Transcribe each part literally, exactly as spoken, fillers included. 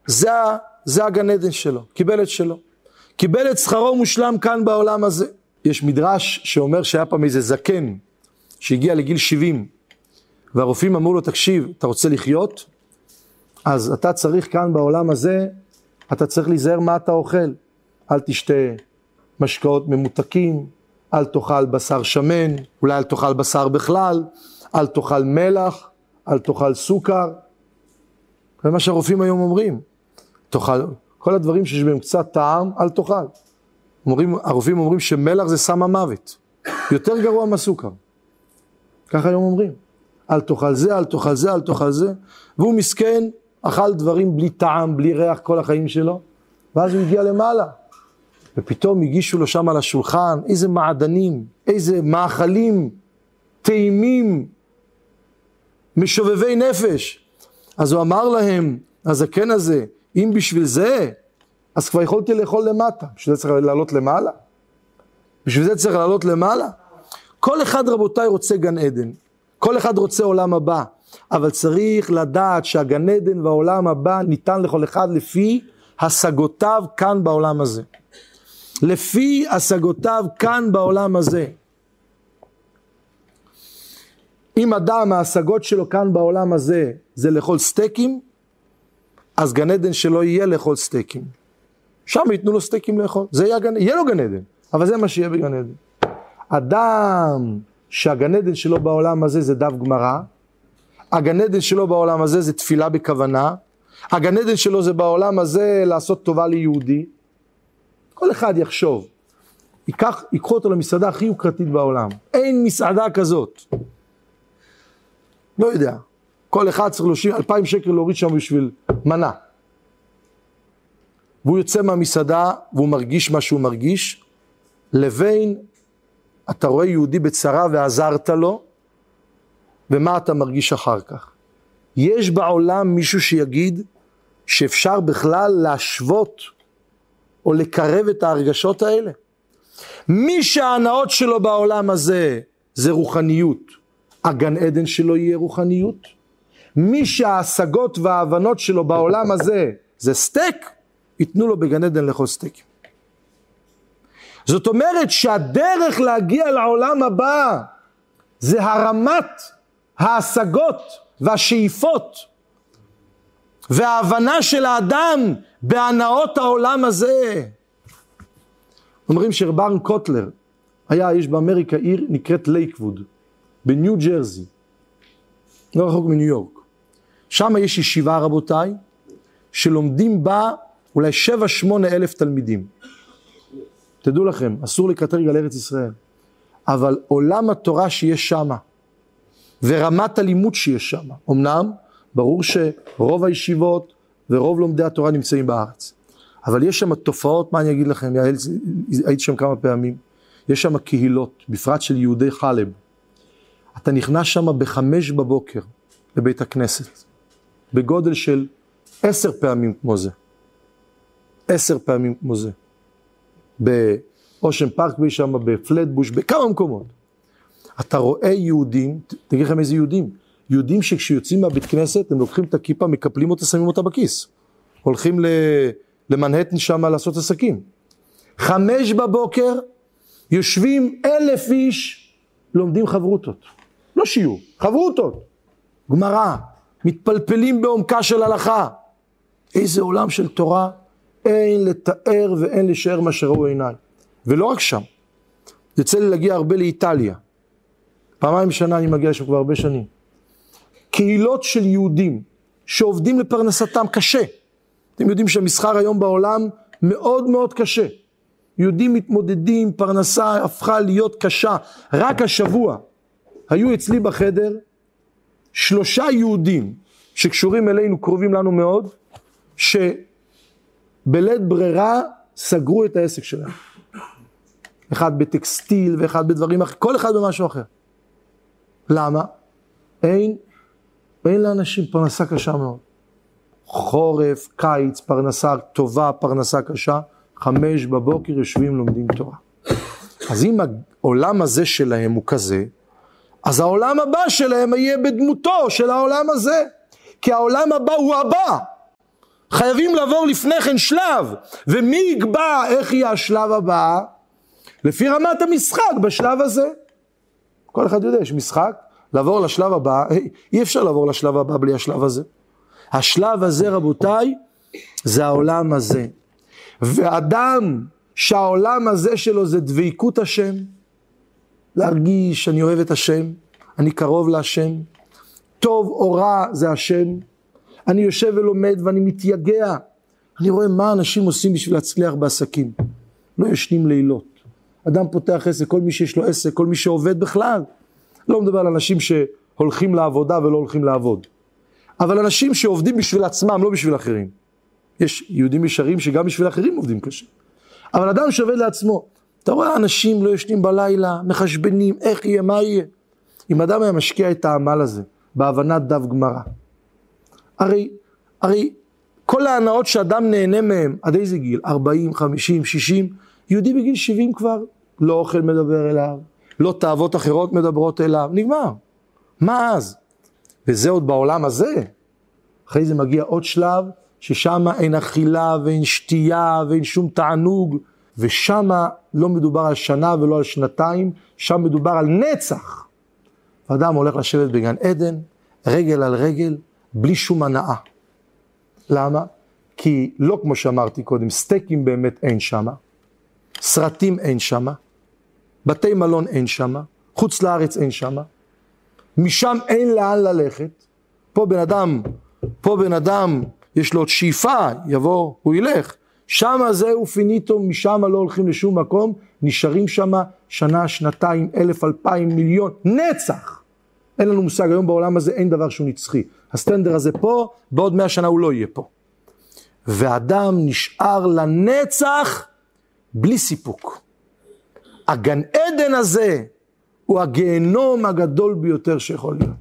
זה, זה הגן עדן שלו, קיבל את שלו. קיבל את שכרו מושלם כאן בעולם הזה. יש מדרש שאומר שהיה פעם איזה זקן, שהגיע לגיל שבעים, והרופאים אמרו לו, תקשיב, אתה רוצה לחיות? אז אתה צריך כאן בעולם הזה, אתה צריך להיזהר מה אתה אוכל. אל תשתה משקאות ממותקים, אל תאכל בשר שמן, אולי אל תאכל בשר בכלל, אל תאכל מלח, אל תאכל סוכר. זה מה שהרופאים היום אומרים. תאכל, כל הדברים שיש בהם קצת טעם, אל תאכל. אומרים, הרופאים אומרים שמלח זה סם המוות. יותר גרוע מהסוכר. ככה היום אומרים. אל תאכל זה, אל תאכל זה, אל תאכל זה. והוא מסכן, אכל דברים בלי טעם, בלי ריח כל החיים שלו. ואז הוא הגיע למעלה. ופתאום הגישו לו שם על השולחן, איזה מעדנים, איזה מאכלים, טעימים, משובבי נפש. אז הוא אמר להם, הזקן הזה, אם בשביל זה, אז כבר יכולתי לאכול למטה. בשביל זה צריך לעלות למעלה? בשביל זה צריך לעלות למעלה? כל אחד רבותיי רוצה גן עדן. כל אחד רוצה עולם הבא. אבל צריך לדעת שהגן עדן והעולם הבא ניתן לכל אחד לפי השגותיו כאן בעולם הזה. לפי השגותיו כאן בעולם הזה. אם אדם ההשגות שלו כאן בעולם הזה זה לאכול סטייקים, אז גן עדן שלו יהיה לאכול סטייקים. שם ייתנו לו סטייקים לאכול. זה יהיה, גן, יהיה לו גן עדן, אבל זה מה שיהיה בגן עדן. אדם שהגן עדן שלו בעולם הזה זה דף גמרא, הגן עדן שלו בעולם הזה זה תפילה בכוונה, הגן עדן שלו זה בעולם הזה לעשות טובה ליהודי. כל אחד יחשוב, ייקח, ייקחו אותו למסעדה הכי יוקרתית בעולם. אין מסעדה כזאת. לא יודע. כל אחד צריך להושיב אלפיים שקל להוריד שם בשביל מנה. והוא יוצא מהמסעדה והוא מרגיש מה שהוא מרגיש, לבין אתה רואה יהודי בצרה ועזרת לו, ומה אתה מרגיש אחר כך? יש בעולם מישהו שיגיד שאפשר בכלל להשוות או לקרב את ההרגשות האלה? מי שההנאות שלו בעולם הזה זה רוחניות, הגן עדן שלו יהיה רוחניות. מי שההשגות וההבנות שלו בעולם הזה זה סטייק, ייתנו לו בגן עדן לאכול סטייק. זאת אומרת שהדרך להגיע לעולם הבא זה הרמת ההשגות והשאיפות וההבנה של האדם בהנאות העולם הזה. אומרים שרברן קוטלר היה, יש באמריקה עיר נקראת לייקווד, בניו ג'רזי, לא רחוק מניו יורק. שם יש ישיבה רבותיי, שלומדים בה אולי שבע שמונה אלף תלמידים. תדעו לכם, אסור לקטרג על ארץ ישראל, אבל עולם התורה שיש שם, ורמת הלימוד שיש שם, אמנם ברור שרוב הישיבות ורוב לומדי התורה נמצאים בארץ, אבל יש שם תופעות, מה אני אגיד לכם, הייתי שם כמה פעמים, יש שם קהילות, בפרט של יהודי חלב. אתה נכנס שם בחמש בבוקר לבית הכנסת, בגודל של עשר פעמים כמו זה. עשר פעמים כמו זה. באושן פארק בי שם, בפלטבוש, בכמה מקומות. אתה רואה יהודים, תגיד לכם איזה יהודים, יהודים שכשיוצאים מהבית כנסת, הם לוקחים את הכיפה, מקפלים אותה, שמים אותה בכיס. הולכים למנהטן שם לעשות עסקים. חמש בבוקר, יושבים אלף איש, לומדים חברותות. לא שיעור, חברותות. גמרא, מתפלפלים בעומקה של הלכה. איזה עולם של תורה, אין לתאר ואין לשער מה שראו עיניי. ולא רק שם. יוצא לי להגיע הרבה לאיטליה. פעמיים שנה אני מגיע שם כבר הרבה שנים. קהילות של יהודים שעובדים לפרנסתם קשה. אתם יודעים שהמסחר היום בעולם מאוד מאוד קשה. יהודים מתמודדים, פרנסה הפכה להיות קשה. רק השבוע היו אצלי בחדר שלושה יהודים שקשורים אלינו, קרובים לנו מאוד, שבלית ברירה סגרו את העסק שלהם. אחד בטקסטיל ואחד בדברים אחרים, כל אחד במשהו אחר. למה? אין, אין לאנשים פרנסה קשה מאוד. חורף, קיץ, פרנסה טובה, פרנסה קשה, חמש בבוקר יושבים לומדים תורה. אז אם העולם הזה שלהם הוא כזה, אז העולם הבא שלהם יהיה בדמותו של העולם הזה. כי העולם הבא הוא הבא. חייבים לעבור לפני כן שלב, ומי יקבע איך יהיה השלב הבא? לפי רמת המשחק בשלב הזה. כל אחד יודע, יש משחק, לעבור לשלב הבא, אי אפשר לעבור לשלב הבא בלי השלב הזה. השלב הזה רבותיי, זה העולם הזה. ואדם שהעולם הזה שלו זה דביקות השם, להרגיש שאני אוהב את השם, אני קרוב להשם, טוב או רע זה השם, אני יושב ולומד ואני מתייגע, אני רואה מה אנשים עושים בשביל להצליח בעסקים, לא ישנים לילות, אדם פותח עסק, כל מי שיש לו עסק, כל מי שעובד בכלל, לא מדבר על אנשים שהולכים לעבודה ולא הולכים לעבוד, אבל אנשים שעובדים בשביל עצמם, לא בשביל אחרים, יש יהודים ישרים שגם בשביל אחרים עובדים קשה, אבל אדם שעובד לעצמו, אתה רואה אנשים לא ישנים בלילה, מחשבנים, איך יהיה, מה יהיה, אם אדם היה משקיע את העמל הזה, בהבנת דף גמרא, הרי, הרי כל ההנאות שאדם נהנה מהם, עד איזה גיל? ארבעים, חמישים, שישים, יהודי בגיל שבעים כבר, לא אוכל מדבר אליו, לא תאוות אחרות מדברות אליו, נגמר. מה אז? וזה עוד בעולם הזה. אחרי זה מגיע עוד שלב, ששם אין אכילה ואין שתייה ואין שום תענוג, ושם לא מדובר על שנה ולא על שנתיים, שם מדובר על נצח. האדם הולך לשבת בגן עדן, רגל על רגל, בלי שום הנאה. למה? כי לא כמו שאמרתי קודם, סטייקים באמת אין שמה, סרטים אין שמה, בתי מלון אין שמה, חוץ לארץ אין שמה, משם אין לאן ללכת, פה בן אדם, פה בן אדם יש לו עוד שאיפה, יבוא, הוא ילך, שמה זהו פיניטו, משם לא הולכים לשום מקום, נשארים שמה שנה, שנתיים, אלף, אלפיים, מיליון, נצח. אין לנו מושג, היום בעולם הזה אין דבר שהוא נצחי. הסטנדר הזה פה, בעוד מאה שנה הוא לא יהיה פה. ואדם נשאר לנצח בלי סיפוק. הגן עדן הזה הוא הגיהנום הגדול ביותר שיכול להיות.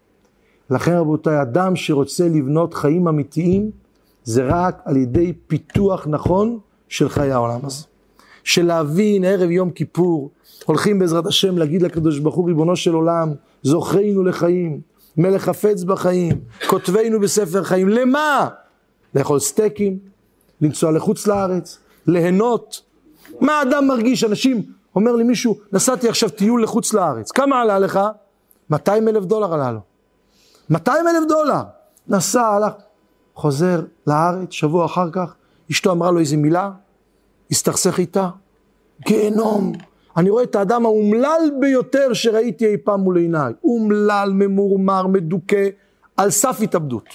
לכן רבותיי, אדם שרוצה לבנות חיים אמיתיים, זה רק על ידי פיתוח נכון של חיי העולם הזה. של להבין ערב יום כיפור, הולכים בעזרת השם להגיד לקדוש ברוך הוא ריבונו של עולם, זוכרינו לחיים, מלך חפץ בחיים, כותבינו בספר חיים, למה? לאכול סטייקים, לנסוע לחוץ לארץ, ליהנות. מה האדם מרגיש? אנשים, אומר לי מישהו, נסעתי עכשיו טיול לחוץ לארץ, כמה עלה לך? מאתיים אלף דולר עלה לו. מאתיים אלף דולר. נסע, הלך, חוזר לארץ, שבוע אחר כך, אשתו אמרה לו איזה מילה, הסתכסך איתה, גיהנום. אני רואה את האדם האומלל ביותר שראיתי אי פעם מול עיניי. אומלל, ממורמר, מדוכא, על סף התאבדות.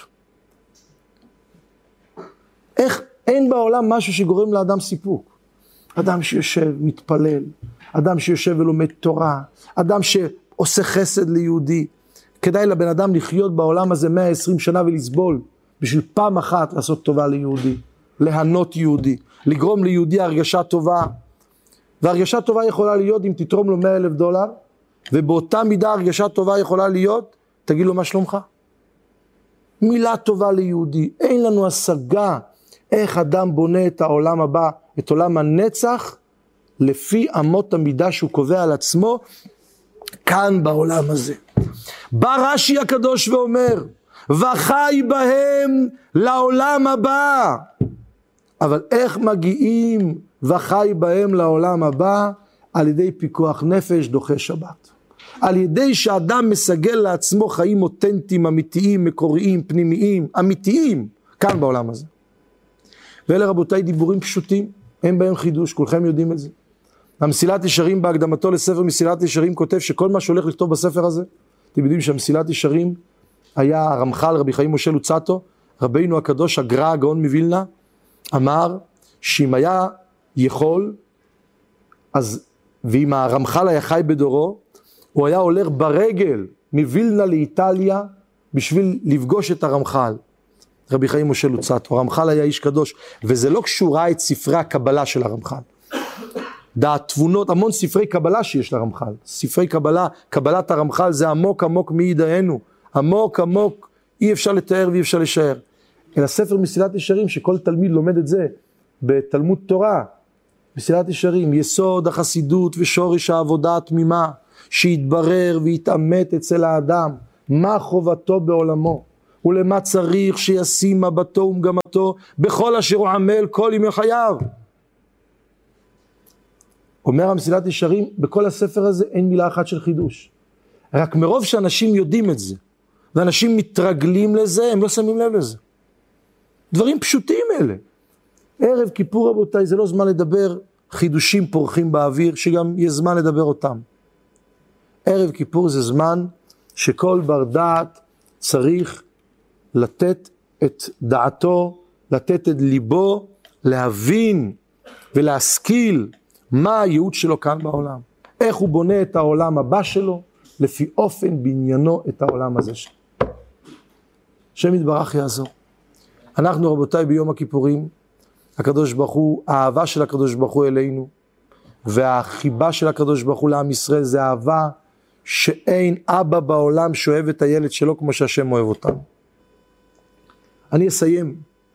איך אין בעולם משהו שגורם לאדם סיפוק? אדם שיושב, מתפלל, אדם שיושב ולומד תורה, אדם שעושה חסד ליהודי. כדאי לבן אדם לחיות בעולם הזה מאה ועשרים שנה ולסבול, בשביל פעם אחת לעשות טובה ליהודי, להנות יהודי, לגרום ליהודי הרגשה טובה. והרגשה טובה יכולה להיות אם תתרום לו מאה אלף דולר, ובאותה מידה הרגשה טובה יכולה להיות, תגיד לו מה שלומך. מילה טובה ליהודי, אין לנו השגה איך אדם בונה את העולם הבא, את עולם הנצח, לפי אמות המידה שהוא קובע על עצמו, כאן בעולם הזה. בא רש"י הקדוש ואומר, וחי בהם לעולם הבא. אבל איך מגיעים וחי בהם לעולם הבא? על ידי פיקוח נפש דוחה שבת. על ידי שאדם מסגל לעצמו חיים אותנטיים, אמיתיים, מקוריים, פנימיים, אמיתיים, כאן בעולם הזה. ואלה רבותיי דיבורים פשוטים, אין בהם חידוש, כולכם יודעים את זה. המסילת ישרים בהקדמתו לספר מסילת ישרים כותב שכל מה שהולך לכתוב בספר הזה, אתם יודעים שהמסילת ישרים היה הרמח"ל רבי חיים משה לוצאטו, רבינו הקדוש הגר"א הגאון מווילנה, אמר שאם היה יכול, אז, ואם הרמח"ל היה חי בדורו, הוא היה הולך ברגל מווילנה לאיטליה, בשביל לפגוש את הרמח"ל, רבי חיים משה לוצאטו. הרמח"ל היה איש קדוש, וזה לא קשורה את ספרי הקבלה של הרמח"ל. דעת תבונות, המון ספרי קבלה שיש לרמח"ל. ספרי קבלה, קבלת הרמח"ל זה עמוק עמוק מידענו. עמוק עמוק, אי אפשר לתאר ואי אפשר לשער. אלא ספר מסילת ישרים, שכל תלמיד לומד את זה, בתלמוד תורה, מסילת ישרים, יסוד החסידות ושורש העבודה התמימה, שיתברר ויתאמת אצל האדם, מה חובתו בעולמו, ולמה צריך שישים מבטו ומגמתו בכל אשר הוא עמל כל ימי חייו. אומר המסילת ישרים, בכל הספר הזה אין מילה אחת של חידוש. רק מרוב שאנשים יודעים את זה, ואנשים מתרגלים לזה, הם לא שמים לב לזה. דברים פשוטים אלה. ערב כיפור רבותיי, זה לא זמן לדבר חידושים פורחים באוויר, שגם יש זמן לדבר אותם. ערב כיפור זה זמן שכל בר דעת צריך לתת את דעתו, לתת את ליבו, להבין ולהשכיל מה הייעוד שלו כאן בעולם. איך הוא בונה את העולם הבא שלו, לפי אופן בניינו את העולם הזה שלו. השם יתברך יעזור. אנחנו רבותיי ביום הכיפורים, הקדוש ברוך הוא, האהבה של הקדוש ברוך הוא אלינו, והחיבה של הקדוש ברוך הוא לעם ישראל, זה אהבה שאין אבא בעולם שאוהב את הילד שלו כמו שהשם אוהב אותם. אני אסיים.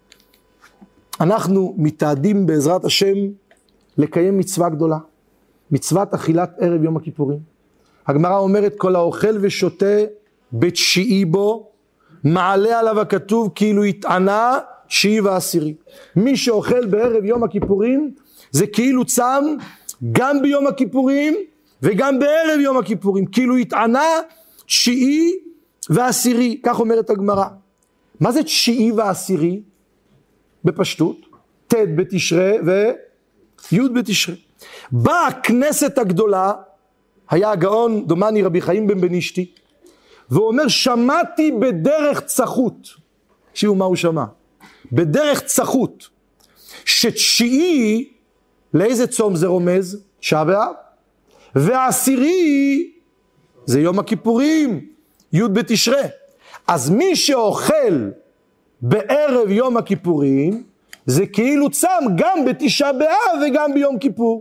אנחנו מתעדים בעזרת השם לקיים מצווה גדולה, מצוות אכילת ערב יום הכיפורים. הגמרא אומרת, כל האוכל ושותה בתשיעי בו, מעלה עליו הכתוב כאילו התענה תשיעי ועשירי. מי שאוכל בערב יום הכיפורים, זה כאילו צם גם ביום הכיפורים, וגם בערב יום הכיפורים, כאילו התענה תשיעי ועשירי, כך אומרת הגמרא. מה זה תשיעי ועשירי? בפשטות, ת' בתשרי וי' בתשרי. באה הכנסת הגדולה, היה הגאון דומני רבי חיים בן בנישתי, והוא אומר, שמעתי בדרך צחות. תקשיבו מה הוא שמע. בדרך צחות, שתשיעי, לאיזה צום זה רומז? תשעה באב. והעשירי, זה יום הכיפורים, י' בתשרי. אז מי שאוכל בערב יום הכיפורים, זה כאילו צם גם בתשעה באב וגם ביום כיפור.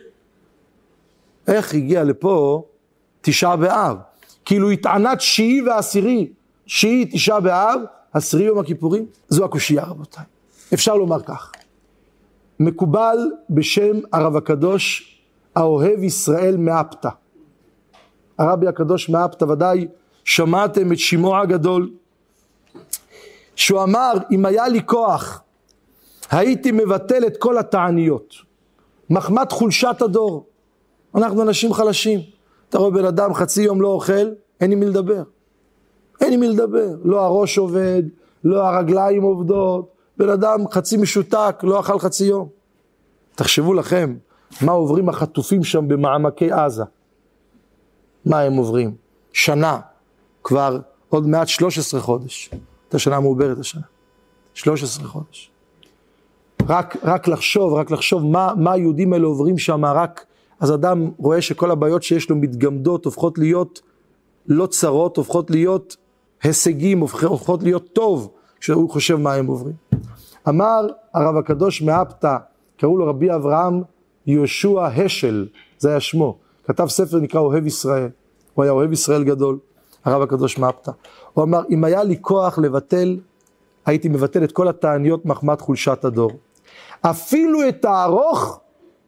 איך הגיע לפה תשעה באב? כאילו התענה תשיעי ועשירי, תשיעי תשעה באב, עשירי יום הכיפורים. זו הקושייה רבותיי. אפשר לומר כך. מקובל בשם הרב הקדוש, האוהב ישראל מאפתא. הרבי הקדוש מאפתא, ודאי שמעתם את שמו הגדול, שהוא אמר, אם היה לי כוח, הייתי מבטל את כל התעניות. מחמת חולשת הדור. אנחנו אנשים חלשים. אתה רואה בן אדם חצי יום לא אוכל, אין עם מי לדבר. אין עם מי לדבר. לא הראש עובד, לא הרגליים עובדות. בן אדם חצי משותק, לא אכל חצי יום. תחשבו לכם, מה עוברים החטופים שם במעמקי עזה. מה הם עוברים? שנה. כבר עוד מעט שלוש עשרה חודש. את השנה מעוברת השנה. שלוש עשרה חודש. רק, רק לחשוב, רק לחשוב מה, מה היהודים האלה עוברים שם, רק אז אדם רואה שכל הבעיות שיש לו מתגמדות, הופכות להיות לא צרות, הופכות להיות הישגים, הופכות להיות טוב, כשהוא חושב מה הם עוברים. אמר הרב הקדוש מאפתא, קראו לו רבי אברהם יהושע השל, זה היה שמו, כתב ספר נקרא אוהב ישראל, הוא היה אוהב ישראל גדול, הרב הקדוש מאפתא. הוא אמר, אם היה לי כוח לבטל, הייתי מבטל את כל התעניות מחמת חולשת הדור. אפילו את הארוך,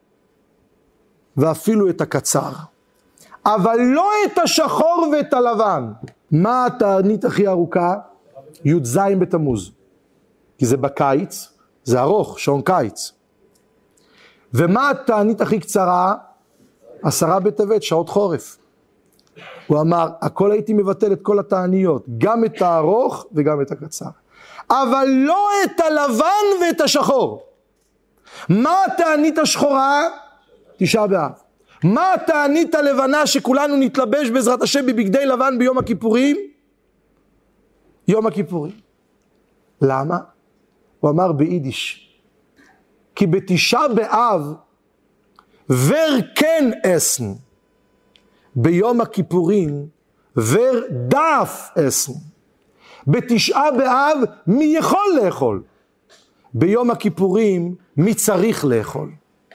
ואפילו את הקצר. אבל לא את השחור ואת הלבן. מה התענית הכי ארוכה? י"ז בתמוז. כי זה בקיץ, זה ארוך, שעון קיץ. ומה התענית הכי קצרה? עשרה בטבת, שעות חורף. הוא אמר, הכל הייתי מבטל את כל התעניות, גם את הארוך וגם את הקצר. אבל לא את הלבן ואת השחור. מה התענית השחורה? תשעה באב. מה התענית הלבנה שכולנו נתלבש בעזרת השם בבגדי לבן ביום הכיפורים? יום הכיפורים. למה? הוא אמר ביידיש, כי בתשעה באב ור כן אסן, ביום הכיפורים ור דף אסן. בתשעה באב מי יכול לאכול? ביום הכיפורים מי צריך לאכול?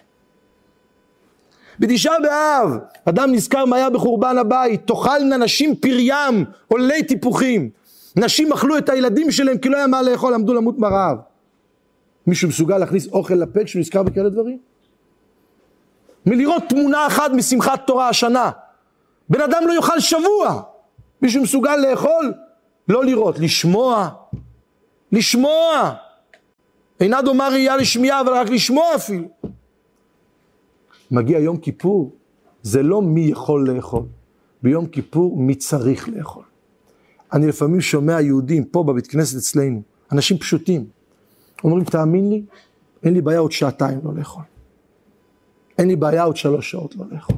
בתשעה באב, אדם נזכר מה היה בחורבן הבית, תאכלנה נשים פריים, עולי טיפוחים. נשים אכלו את הילדים שלהם כי לא היה מה לאכול, עמדו למות מרעב. מישהו מסוגל להכניס אוכל לפה כשהוא נזכר בכאלה דברים? מלראות תמונה אחת משמחת תורה השנה, בן אדם לא יאכל שבוע. מישהו מסוגל לאכול לא לראות, לשמוע, לשמוע. אינה דומה ראייה לשמיעה, אבל רק לשמוע אפילו. מגיע יום כיפור, זה לא מי יכול לאכול. ביום כיפור מי צריך לאכול. אני לפעמים שומע יהודים פה בבית כנסת אצלנו, אנשים פשוטים, אומרים, תאמין לי, אין לי בעיה עוד שעתיים לא לאכול. אין לי בעיה עוד שלוש שעות לא לאכול.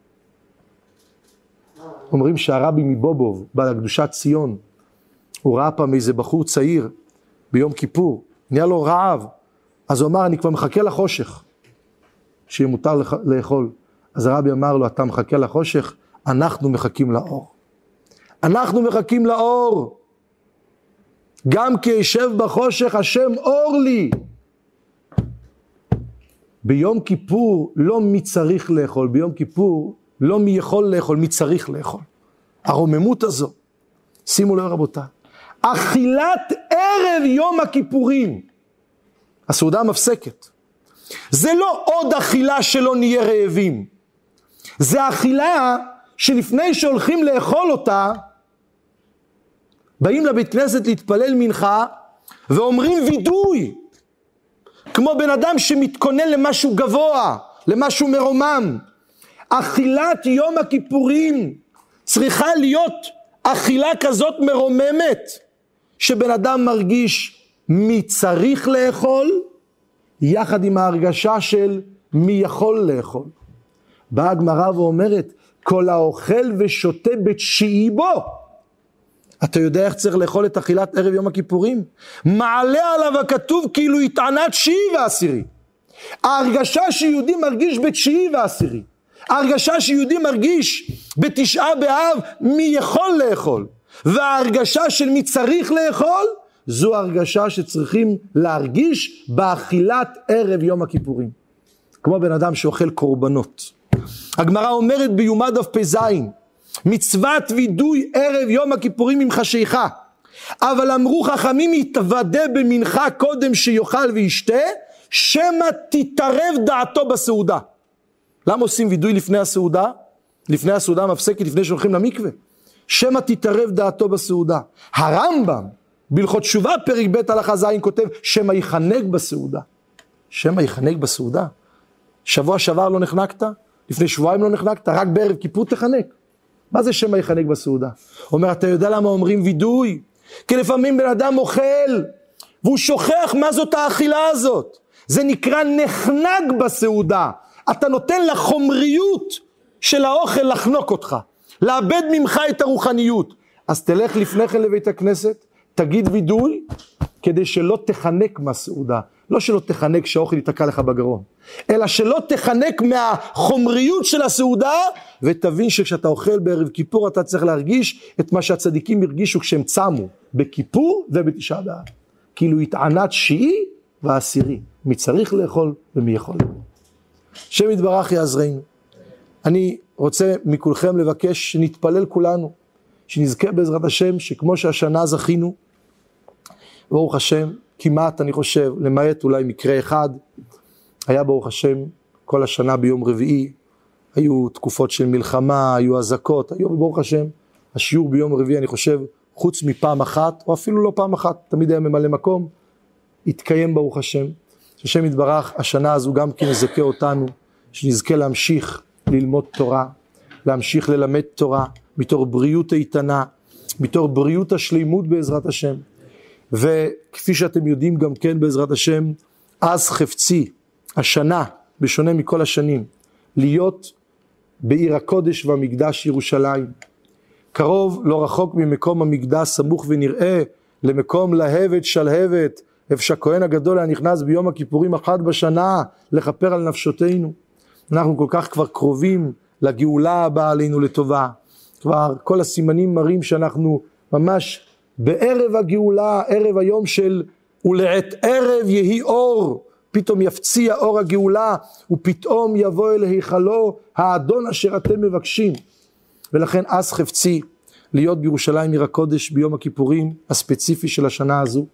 אומרים שהרבי מבובוב, בעל הקדושת ציון, הוא ראה פעם איזה בחור צעיר, ביום כיפור, נהיה לו רעב, אז הוא אמר, אני כבר מחכה לחושך, שיהיה מותר לאכול. אז הרבי אמר לו, אתה מחכה לחושך, אנחנו מחכים לאור. אנחנו מחכים לאור. גם כי ישב בחושך, השם אור לי. ביום כיפור, לא מי צריך לאכול, ביום כיפור, לא מי יכול לאכול, מי צריך לאכול. הרוממות הזו, שימו לב רבותיי, אכילת ערב יום הכיפורים, הסעודה המפסקת, זה לא עוד אכילה שלא נהיה רעבים, זה אכילה שלפני שהולכים לאכול אותה, באים לבית כנסת להתפלל מנחה, ואומרים וידוי, כמו בן אדם שמתכונן למשהו גבוה, למשהו מרומם. אכילת יום הכיפורים צריכה להיות אכילה כזאת מרוממת, שבן אדם מרגיש מי צריך לאכול, יחד עם ההרגשה של מי יכול לאכול. באה הגמרא ואומרת, כל האוכל ושותה בתשיעי בו. אתה יודע איך צריך לאכול את אכילת ערב יום הכיפורים? מעלה עליו הכתוב כאילו התענה תשיעי ועשירי. ההרגשה שיהודי מרגיש בתשיעי ועשירי. ההרגשה שיהודי מרגיש בתשעה באב מי יכול לאכול. וההרגשה של מי צריך לאכול, זו הרגשה שצריכים להרגיש באכילת ערב יום הכיפורים. כמו בן אדם שאוכל קורבנות. הגמרא אומרת ביומא דף פ"ז, מצוות וידוי ערב יום הכיפורים עם חשיכה, אבל אמרו חכמים יתוודה במנחה קודם שיאכל וישתה, שמא תתערב דעתו בסעודה. למה עושים וידוי לפני הסעודה? לפני הסעודה המפסקת, לפני שהולכים למקווה. שמא תתערב דעתו בסעודה. הרמב"ם בהלכות תשובה פרק ב' הלכה ז' כותב שמא יחנק בסעודה. שמא יחנק בסעודה. שבוע שעבר לא נחנקת? לפני שבועיים לא נחנקת? רק בערב כיפור תחנק. מה זה שמא יחנק בסעודה? אומר, אתה יודע למה אומרים וידוי? כי לפעמים בן אדם אוכל והוא שוכח מה זאת האכילה הזאת. זה נקרא נחנק בסעודה. אתה נותן לחומריות של האוכל לחנוק אותך, לאבד ממך את הרוחניות. אז תלך לפני כן לבית הכנסת, תגיד וידוי, כדי שלא תחנק מהסעודה. לא שלא תחנק שהאוכל יתקע לך בגרון, אלא שלא תחנק מהחומריות של הסעודה, ותבין שכשאתה אוכל בערב כיפור, אתה צריך להרגיש את מה שהצדיקים הרגישו כשהם צמו, בכיפור ובתשעה באב. כאילו התענה תשיעי ועשירי, מי צריך לאכול ומי יכול לאכול. השם יתברך יעזרנו. אני רוצה מכולכם לבקש שנתפלל כולנו, שנזכה בעזרת השם, שכמו שהשנה זכינו, ברוך השם, כמעט אני חושב, למעט אולי מקרה אחד, היה ברוך השם כל השנה ביום רביעי, היו תקופות של מלחמה, היו הזקות, היו ברוך השם, השיעור ביום רביעי אני חושב, חוץ מפעם אחת, או אפילו לא פעם אחת, תמיד היה ממלא מקום, התקיים ברוך השם, שהשם יתברך, השנה הזו גם כן יזכה אותנו, שנזכה להמשיך ללמוד תורה, להמשיך ללמד תורה, מתור בריאות איתנה, מתור בריאות השלימות בעזרת השם, וכפי שאתם יודעים גם כן בעזרת השם, אז חפצי, השנה, בשונה מכל השנים, להיות בעיר הקודש והמקדש ירושלים, קרוב לא רחוק ממקום המקדש, סמוך ונראה למקום להבת שלהבת, איפה שהכהן הגדול היה נכנס ביום הכיפורים אחת בשנה, לכפר על נפשותינו. אנחנו כל כך כבר קרובים לגאולה הבאה עלינו לטובה, כבר כל הסימנים מראים שאנחנו ממש בערב הגאולה, ערב היום של ולעת ערב יהי אור, פתאום יפציע אור הגאולה, ופתאום יבוא אל היכלו האדון אשר אתם מבקשים. ולכן אז חפצי להיות בירושלים עיר הקודש ביום הכיפורים הספציפי של השנה הזו,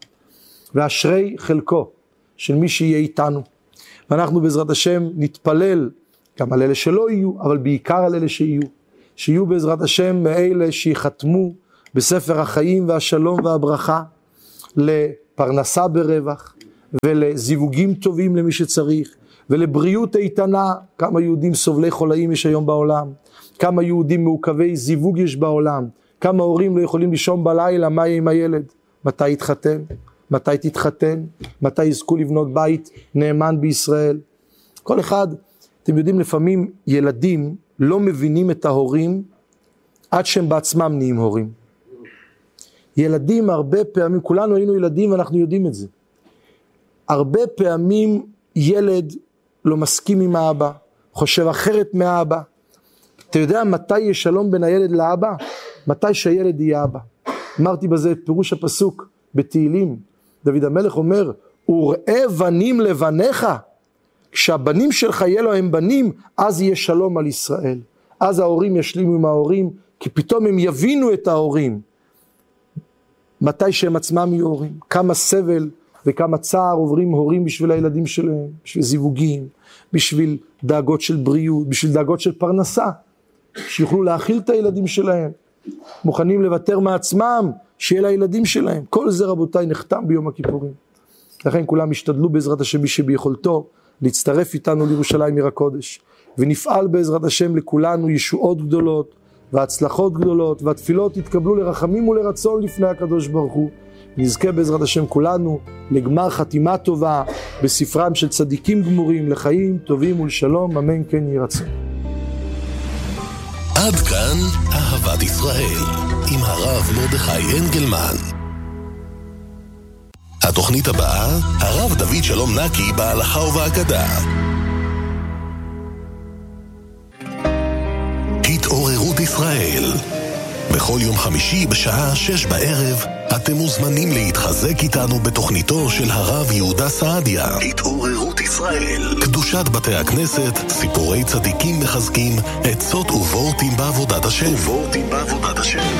ואשרי חלקו של מי שיהיה איתנו. ואנחנו בעזרת השם נתפלל גם על אלה שלא יהיו, אבל בעיקר על אלה שיהיו, שיהיו בעזרת השם מאלה שיחתמו בספר החיים והשלום והברכה, לפרנסה ברווח, ולזיווגים טובים למי שצריך, ולבריאות איתנה. כמה יהודים סובלי חולאים יש היום בעולם, כמה יהודים מעוכבי זיווג יש בעולם, כמה הורים לא יכולים לישון בלילה, מה יהיה עם הילד, מתי יתחתן, מתי תתחתן, מתי יזכו לבנות בית נאמן בישראל. כל אחד, אתם יודעים, לפעמים ילדים לא מבינים את ההורים עד שהם בעצמם נהיים הורים. ילדים הרבה פעמים, כולנו היינו ילדים ואנחנו יודעים את זה. הרבה פעמים ילד לא מסכים עם האבא, חושב אחרת מהאבא. אתה יודע מתי יש שלום בין הילד לאבא? מתי שהילד יהיה אבא. אמרתי בזה את פירוש הפסוק בתהילים. דוד המלך אומר, וראה בנים לבניך, כשהבנים שלך יהיה לו הם בנים, אז יהיה שלום על ישראל. אז ההורים ישלימו עם ההורים, כי פתאום הם יבינו את ההורים. מתי שהם עצמם יהיו הורים. כמה סבל וכמה צער עוברים הורים בשביל הילדים שלהם, בשביל זיווגים, בשביל דאגות של בריאות, בשביל דאגות של פרנסה, שיוכלו להאכיל את הילדים שלהם, מוכנים לוותר מעצמם, שיהיה לילדים שלהם. כל זה רבותיי נחתם ביום הכיפורים. לכן כולם השתדלו בעזרת השם מי שביכולתו, להצטרף איתנו לירושלים עיר הקודש, ונפעל בעזרת השם לכולנו ישועות גדולות, והצלחות גדולות, והתפילות יתקבלו לרחמים ולרצון לפני הקדוש ברוך הוא. נזכה בעזרת השם כולנו לגמר חתימה טובה בספרם של צדיקים גמורים, לחיים טובים ולשלום, אמן כן יהי רצון. עד כאן אהבת ישראל עם הרב מרדכי אנגלמן. התוכנית הבאה, הרב דוד שלום נקי בהלכה ובהגדה. התעוררות ישראל. בכל יום חמישי בשעה שש בערב אתם מוזמנים להתחזק איתנו בתוכניתו של הרב יהודה סעדיה. התעוררות ישראל. קדושת בתי הכנסת, סיפורי צדיקים מחזקים, עצות ובורטים בעבודת השם. ובורטים בעבודת השם.